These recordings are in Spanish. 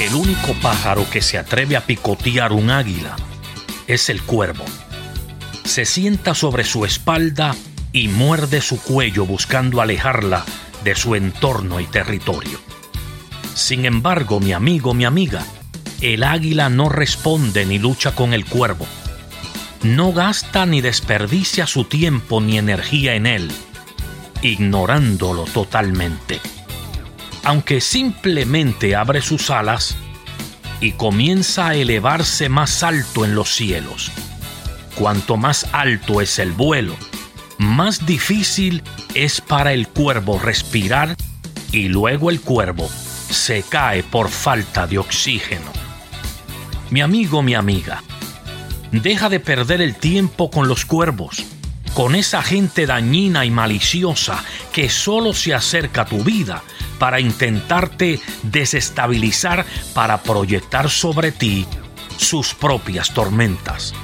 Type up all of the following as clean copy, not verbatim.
El único pájaro que se atreve a picotear un águila es el cuervo. Se sienta sobre su espalda y muerde su cuello buscando alejarla de su entorno y territorio. Sin embargo, mi amigo, mi amiga, el águila no responde ni lucha con el cuervo. No gasta ni desperdicia su tiempo ni energía en él, ignorándolo totalmente. Aunque simplemente abre sus alas y comienza a elevarse más alto en los cielos. Cuanto más alto es el vuelo, más difícil es para el cuervo respirar y luego el cuervo se cae por falta de oxígeno. Mi amigo, mi amiga, deja de perder el tiempo con los cuervos, con esa gente dañina y maliciosa que solo se acerca a tu vida para intentarte desestabilizar, para proyectar sobre ti sus propias tormentas.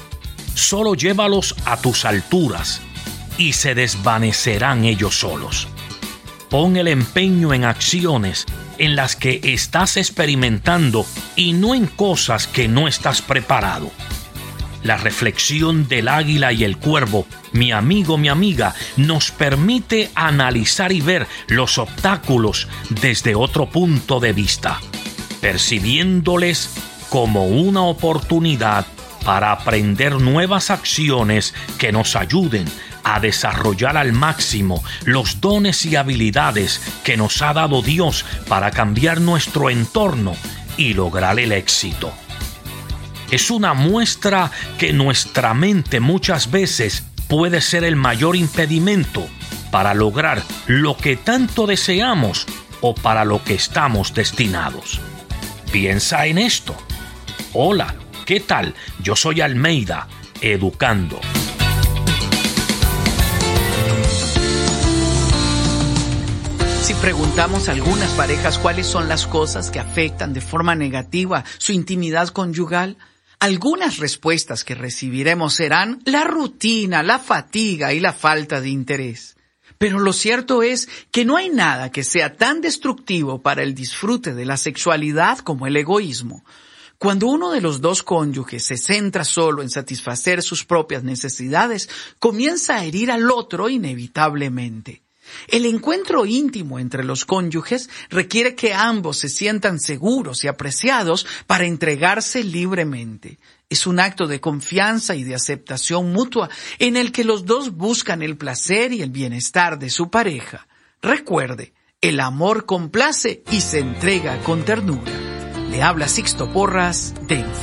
Solo llévalos a tus alturas y se desvanecerán ellos solos. Pon el empeño en acciones en las que estás experimentando y no en cosas que no estás preparado. La reflexión del águila y el cuervo, mi amigo, mi amiga, nos permite analizar y ver los obstáculos desde otro punto de vista, percibiéndoles como una oportunidad para aprender nuevas acciones que nos ayuden a desarrollar al máximo los dones y habilidades que nos ha dado Dios para cambiar nuestro entorno y lograr el éxito. Es una muestra que nuestra mente muchas veces puede ser el mayor impedimento para lograr lo que tanto deseamos o para lo que estamos destinados. Piensa en esto. Hola, ¿qué tal? Yo soy Almeida, educando. Si preguntamos a algunas parejas cuáles son las cosas que afectan de forma negativa su intimidad conyugal, algunas respuestas que recibiremos serán la rutina, la fatiga y la falta de interés. Pero lo cierto es que no hay nada que sea tan destructivo para el disfrute de la sexualidad como el egoísmo. Cuando uno de los dos cónyuges se centra solo en satisfacer sus propias necesidades, comienza a herir al otro inevitablemente. El encuentro íntimo entre los cónyuges requiere que ambos se sientan seguros y apreciados para entregarse libremente. Es un acto de confianza y de aceptación mutua en el que los dos buscan el placer y el bienestar de su pareja. Recuerde, el amor complace y se entrega con ternura. Le habla Sixto Porras de